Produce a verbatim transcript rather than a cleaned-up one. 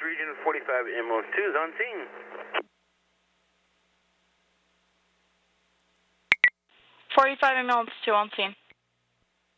Region forty-five M O two is on scene. forty-five M O two on scene.